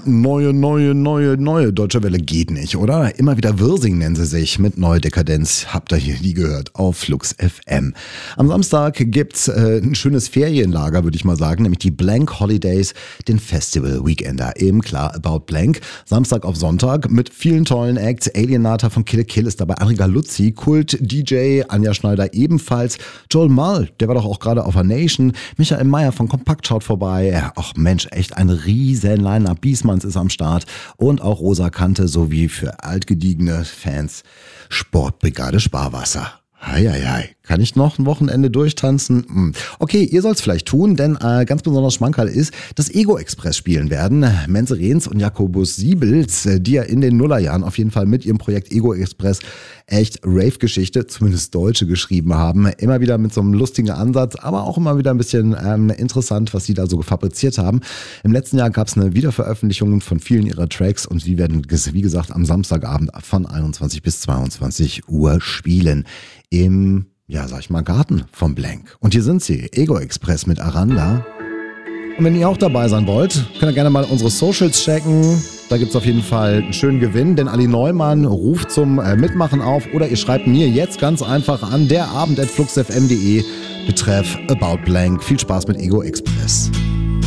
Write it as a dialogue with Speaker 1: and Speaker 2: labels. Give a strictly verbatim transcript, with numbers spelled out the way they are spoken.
Speaker 1: Neue, neue, neue, neue Deutsche Welle geht nicht, oder? Immer wieder Wirsing nennen sie sich mit Neue Dekadenz. Habt ihr hier nie gehört auf Flux F M. Am Samstag gibt's äh, ein schönes Ferienlager, würde ich mal sagen, nämlich die Blank Holidays, den Festival Weekender im Klar About Blank. Samstag auf Sonntag mit vielen tollen Acts. Alienata von Kill Kill ist dabei, Anri Galuzzi, Kult-D J, Anja Schneider ebenfalls. Joel Mull, der war doch auch gerade auf A Nation. Michael Meyer von Kompakt schaut vorbei. Ach Mensch, echt ein riesen Line-Up. Biesmanns ist am Start und auch Rosa Kante sowie für altgediegene Fans Sportbrigade Sparwasser. Heieiei, kann ich noch ein Wochenende durchtanzen? Okay, ihr sollt's vielleicht tun, denn äh, ganz besonders Schmankerl ist, dass Ego Express spielen werden. Menze Rehns und Jakobus Siebels, äh, die ja in den Nullerjahren auf jeden Fall mit ihrem Projekt Ego Express echt Rave-Geschichte, zumindest Deutsche, geschrieben haben. Immer wieder mit so einem lustigen Ansatz, aber auch immer wieder ein bisschen ähm, interessant, was sie da so fabriziert haben. Im letzten Jahr gab's eine Wiederveröffentlichung von vielen ihrer Tracks und sie werden, wie gesagt, am Samstagabend von einundzwanzig bis zweiundzwanzig Uhr spielen. Im, ja, sag ich mal, Garten vom Blank. Und hier sind sie, Ego Express mit Aranda. Und wenn ihr auch dabei sein wollt, könnt ihr gerne mal unsere Socials checken. Da gibt's auf jeden Fall einen schönen Gewinn, denn Ali Neumann ruft zum äh, Mitmachen auf oder ihr schreibt mir jetzt ganz einfach an derabend at fluxfm punkt de betreff About Blank. Viel Spaß mit Ego Express.